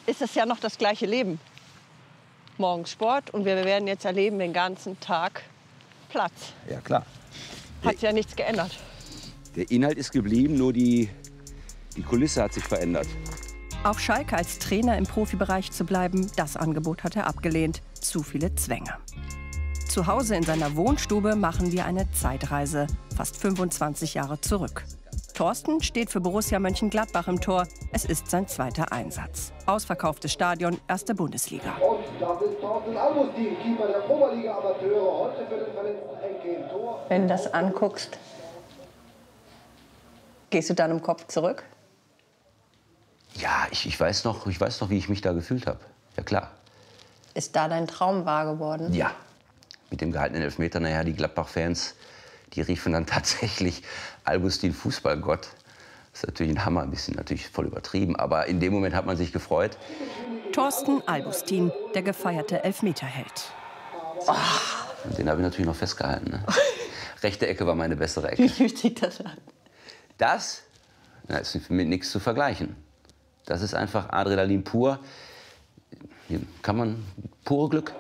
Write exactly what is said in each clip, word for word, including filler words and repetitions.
ist es ja noch das gleiche Leben. Morgens Sport und wir werden jetzt erleben den ganzen Tag Platz. Ja, klar. Hat sich ja nichts geändert. Der Inhalt ist geblieben, nur die, die Kulisse hat sich verändert. Auf Schalke als Trainer im Profibereich zu bleiben, das Angebot hat er abgelehnt. Zu viele Zwänge. Zu Hause in seiner Wohnstube machen wir eine Zeitreise, fast fünfundzwanzig Jahre zurück. Thorsten steht für Borussia Mönchengladbach im Tor. Es ist sein zweiter Einsatz. Ausverkauftes Stadion, erste Bundesliga. Und das ist Thorsten Albustin, Keeper der Oberliga Amateure, heute für den verletzten Enke im Tor. Wenn du das anguckst, gehst du dann im Kopf zurück? Ja, ich, ich, weiß noch, ich weiß noch, wie ich mich da gefühlt habe. Ja, klar. Ist da dein Traum wahr geworden? Ja. Mit dem gehaltenen Elfmeter, naja, die Gladbach-Fans, die riefen dann tatsächlich Albustin Fußballgott. Das ist natürlich ein Hammer, ein bisschen natürlich voll übertrieben, aber in dem Moment hat man sich gefreut. Thorsten Albustin, der gefeierte Elfmeterheld. Oh. Und den habe ich natürlich noch festgehalten. Ne? Rechte Ecke war meine bessere Ecke. Wie fühlt sich das an? Das, na, ist mit nichts zu vergleichen. Das ist einfach Adrenalin pur. Hier kann man pure Glück.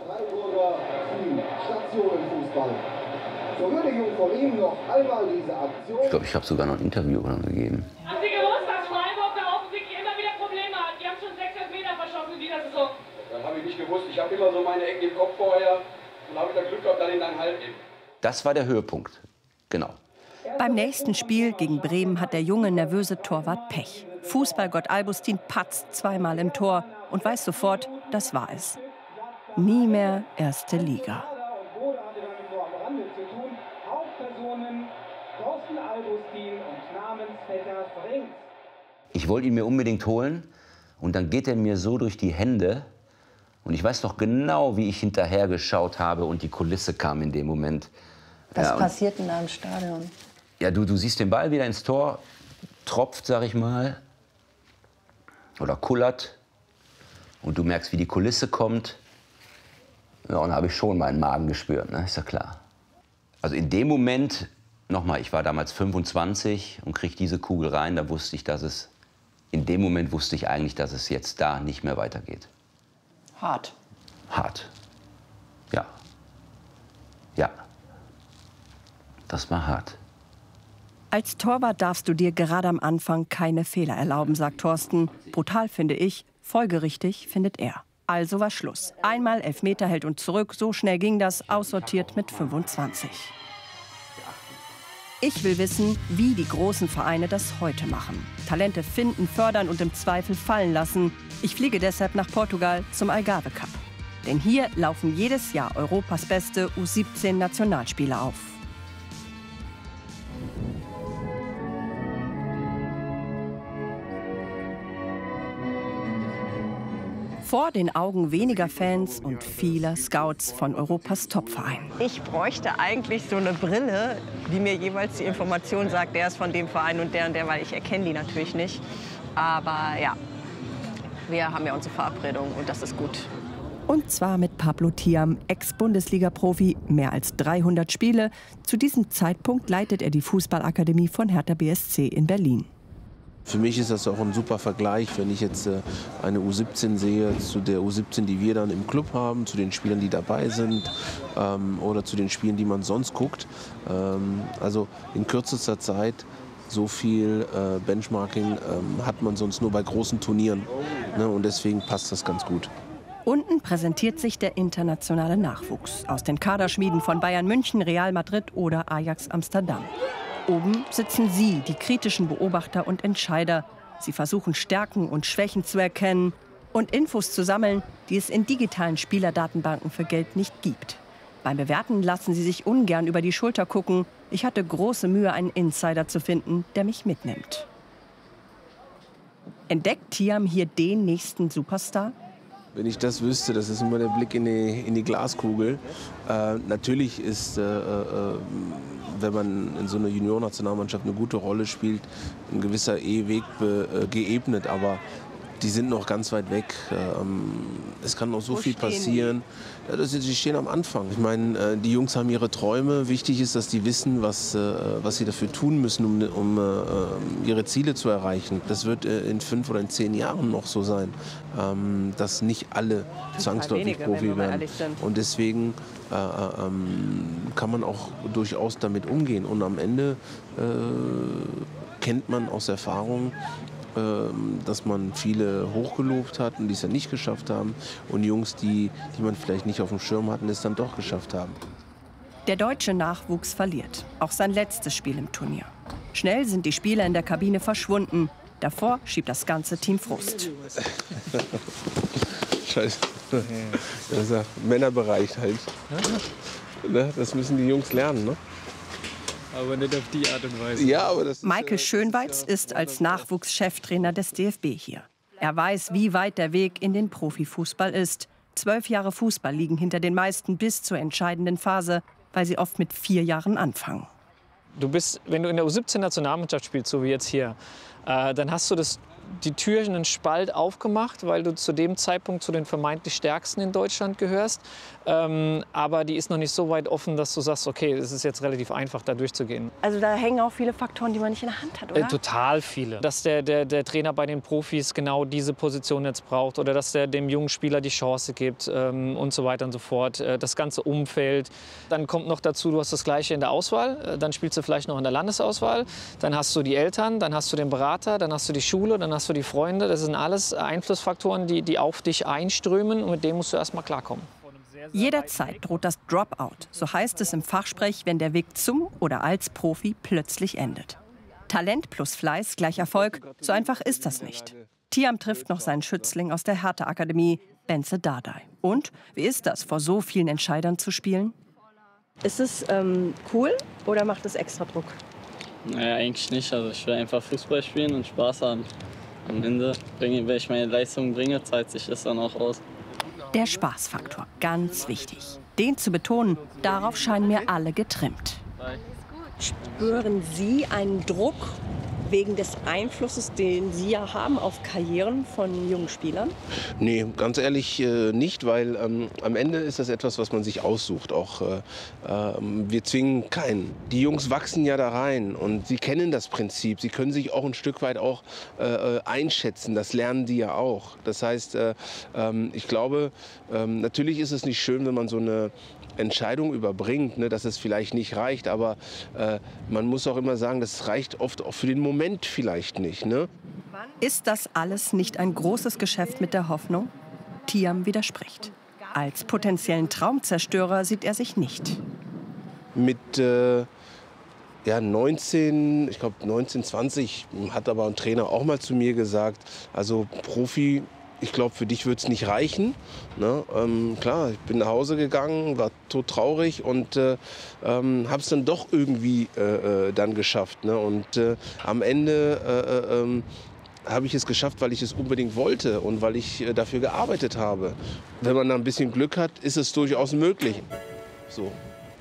Zur Würdigung von ihm noch einmal diese Aktion. Ich glaube, ich habe sogar noch ein Interview gegeben. Haben Sie gewusst, dass Freiburg da offensichtlich immer wieder Probleme hat? Die haben schon sechs Elfmeter verschossen in dieser Saison. Das habe ich nicht gewusst. Ich habe immer so meine Ecken im Kopf vorher. Und habe ich das Glück gehabt, dann in einen Halt eben. Das war der Höhepunkt. Genau. Beim nächsten Spiel gegen Bremen hat der junge, nervöse Torwart Pech. Fußballgott Albustin patzt zweimal im Tor und weiß sofort, das war es. Nie mehr erste Liga. Ich wollte ihn mir unbedingt holen und dann geht er mir so durch die Hände. Und ich weiß noch genau, wie ich hinterher geschaut habe und die Kulisse kam in dem Moment. Was ja, passiert in einem Stadion? Ja, du, du siehst den Ball wieder ins Tor, tropft, sag ich mal, oder kullert. Und du merkst, wie die Kulisse kommt. Ja, und da habe ich schon meinen Magen gespürt, ne? Ist ja klar. Also in dem Moment, nochmal, ich war damals fünfundzwanzig und krieg diese Kugel rein, da wusste ich, dass es, in dem Moment wusste ich eigentlich, dass es jetzt da nicht mehr weitergeht. Hart. Hart. Ja. Ja. Das war hart. Als Torwart darfst du dir gerade am Anfang keine Fehler erlauben, sagt Thorsten. Brutal finde ich, folgerichtig findet er. Also war Schluss. Einmal Elfmeter hält und zurück, so schnell ging das, aussortiert mit fünfundzwanzig. Ich will wissen, wie die großen Vereine das heute machen. Talente finden, fördern und im Zweifel fallen lassen. Ich fliege deshalb nach Portugal zum Algarve Cup. Denn hier laufen jedes Jahr Europas beste U siebzehn Nationalspieler auf. Vor den Augen weniger Fans und vieler Scouts von Europas Topvereinen. Ich bräuchte eigentlich so eine Brille, die mir jeweils die Information sagt, der ist von dem Verein und der und der, weil ich erkenne die natürlich nicht. Aber ja, wir haben ja unsere Verabredung und das ist gut. Und zwar mit Pablo Thiam, Ex-Bundesliga-Profi, mehr als dreihundert Spiele. Zu diesem Zeitpunkt leitet er die Fußballakademie von Hertha B S C in Berlin. Für mich ist das auch ein super Vergleich, wenn ich jetzt äh, eine U siebzehn sehe, zu der U siebzehn, die wir dann im Club haben, zu den Spielern, die dabei sind ähm, oder zu den Spielen, die man sonst guckt. Ähm, also in kürzester Zeit so viel äh, Benchmarking ähm, hat man sonst nur bei großen Turnieren. Ne? Und deswegen passt das ganz gut. Unten präsentiert sich der internationale Nachwuchs aus den Kaderschmieden von Bayern München, Real Madrid oder Ajax Amsterdam. Oben sitzen Sie, die kritischen Beobachter und Entscheider. Sie versuchen, Stärken und Schwächen zu erkennen und Infos zu sammeln, die es in digitalen Spielerdatenbanken für Geld nicht gibt. Beim Bewerten lassen Sie sich ungern über die Schulter gucken. Ich hatte große Mühe, einen Insider zu finden, der mich mitnimmt. Entdeckt Thiam hier den nächsten Superstar? Wenn ich das wüsste, das ist immer der Blick in die, in die Glaskugel. Äh, natürlich ist, äh, äh, wenn man in so einer Juniornationalmannschaft eine gute Rolle spielt, ein gewisser E-Weg äh, geebnet. Aber die sind noch ganz weit weg. Ähm, es kann noch so viel passieren. Ja, das, die stehen am Anfang. Ich meine, äh, die Jungs haben ihre Träume. Wichtig ist, dass die wissen, was, äh, was sie dafür tun müssen, um, um äh, ihre Ziele zu erreichen. Das wird äh, in fünf oder in zehn Jahren noch so sein, ähm, dass nicht alle zwangsläufig Profi werden. Und deswegen äh, ähm, kann man auch durchaus damit umgehen. Und am Ende äh, kennt man aus Erfahrung, dass man viele hochgelobt hat und die es ja nicht geschafft haben. Und Jungs, die, die man vielleicht nicht auf dem Schirm hatten, es dann doch geschafft haben. Der deutsche Nachwuchs verliert. Auch sein letztes Spiel im Turnier. Schnell sind die Spieler in der Kabine verschwunden. Davor schiebt das ganze Team Frust. Scheiße. Das ist ja Männerbereich halt. Das müssen die Jungs lernen, ne? Aber nicht auf die Art und Weise. Ja, aber das Michael Schönweiz ist als Nachwuchscheftrainer des D F B hier. Er weiß, wie weit der Weg in den Profifußball ist. Zwölf Jahre Fußball liegen hinter den meisten bis zur entscheidenden Phase, weil sie oft mit vier Jahren anfangen. Du bist, wenn du in der U siebzehn-Nationalmannschaft spielst, so wie jetzt hier, äh, dann hast du das, die Tür einen Spalt aufgemacht, weil du zu dem Zeitpunkt zu den vermeintlich Stärksten in Deutschland gehörst. Ähm, aber die ist noch nicht so weit offen, dass du sagst, okay, es ist jetzt relativ einfach, da durchzugehen. Also da hängen auch viele Faktoren, die man nicht in der Hand hat, oder? Äh, total viele. Dass der, der, der Trainer bei den Profis genau diese Position jetzt braucht oder dass der dem jungen Spieler die Chance gibt ähm, und so weiter und so fort. Äh, das ganze Umfeld. Dann kommt noch dazu, du hast das Gleiche in der Auswahl. Äh, dann spielst du vielleicht noch in der Landesauswahl. Dann hast du die Eltern, dann hast du den Berater, dann hast du die Schule, dann hast du die Freunde. Das sind alles Einflussfaktoren, die, die auf dich einströmen und mit denen musst du erst mal klarkommen. Jederzeit droht das Dropout, so heißt es im Fachsprech, wenn der Weg zum oder als Profi plötzlich endet. Talent plus Fleiß gleich Erfolg, so einfach ist das nicht. Thiam trifft noch seinen Schützling aus der Hertha-Akademie, Benze Dardai. Und wie ist das, vor so vielen Entscheidern zu spielen? Ist es ähm, cool oder macht es extra Druck? Naja, eigentlich nicht. Also ich will einfach Fußball spielen und Spaß haben. Am Ende, wenn ich meine Leistung bringe, zahlt sich das dann auch aus. Der Spaßfaktor, ganz wichtig. Den zu betonen, darauf scheinen mir alle getrimmt. Spüren Sie einen Druck wegen des Einflusses, den Sie ja haben auf Karrieren von jungen Spielern? Nee, ganz ehrlich äh, nicht, weil ähm, am Ende ist das etwas, was man sich aussucht. Auch, äh, äh, wir zwingen keinen. Die Jungs wachsen ja da rein und sie kennen das Prinzip. Sie können sich auch ein Stück weit auch äh, einschätzen. Das lernen die ja auch. Das heißt, äh, äh, ich glaube, äh, natürlich ist es nicht schön, wenn man so eine Entscheidung überbringt, ne, dass es vielleicht nicht reicht, aber äh, man muss auch immer sagen, das reicht oft auch für den Moment vielleicht nicht. Ne? Ist das alles nicht ein großes Geschäft mit der Hoffnung? Thiam widerspricht. Als potenziellen Traumzerstörer sieht er sich nicht. Mit äh, ja, neunzehn, ich glaube neunzehn, zwanzig hat aber ein Trainer auch mal zu mir gesagt, also Profi, ich glaube, für dich wird es nicht reichen. Ne? Ähm, klar, ich bin nach Hause gegangen, war todtraurig und äh, ähm, habe es dann doch irgendwie äh, äh, dann geschafft. Ne? Und äh, am Ende äh, äh, habe ich es geschafft, weil ich es unbedingt wollte und weil ich äh, dafür gearbeitet habe. Wenn man da ein bisschen Glück hat, ist es durchaus möglich. So.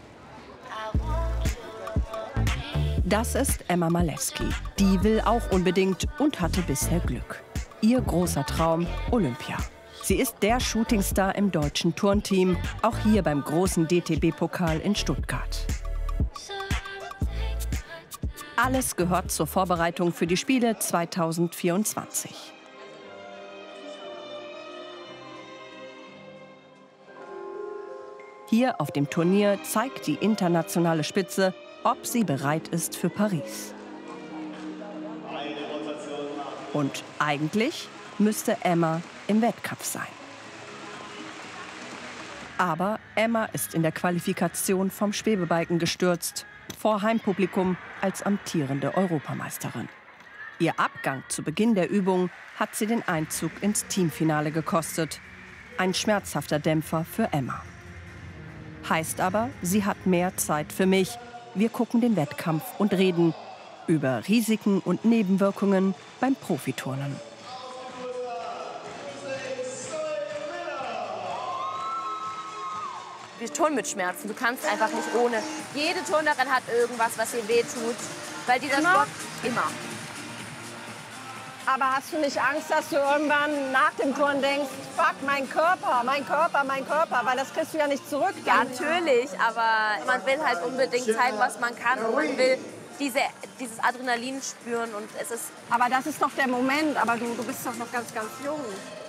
Das ist Emma Malewski. Die will auch unbedingt und hatte bisher Glück. Ihr großer Traum, Olympia. Sie ist der Shootingstar im deutschen Turnteam, auch hier beim großen D T B-Pokal in Stuttgart. Alles gehört zur Vorbereitung für die Spiele zweitausendvierundzwanzig. Hier auf dem Turnier zeigt die internationale Spitze, ob sie bereit ist für Paris. Und eigentlich müsste Emma im Wettkampf sein. Aber Emma ist in der Qualifikation vom Schwebebalken gestürzt, vor Heimpublikum als amtierende Europameisterin. Ihr Abgang zu Beginn der Übung hat sie den Einzug ins Teamfinale gekostet. Ein schmerzhafter Dämpfer für Emma. Heißt aber, sie hat mehr Zeit für mich. Wir gucken den Wettkampf und reden über Risiken und Nebenwirkungen beim Profiturnen. Wir turnen mit Schmerzen. Du kannst einfach nicht ohne. Jede Turnerin hat irgendwas, was ihr wehtut. Weil dieser Sport immer. Aber hast du nicht Angst, dass du irgendwann nach dem Turnen denkst, fuck, mein Körper, mein Körper, mein Körper, weil das kriegst du ja nicht zurück. Ja, natürlich, aber man will halt unbedingt zeigen, was man kann und man will diese, dieses Adrenalin spüren und es ist... Aber das ist doch der Moment, aber du, du bist doch noch ganz, ganz jung.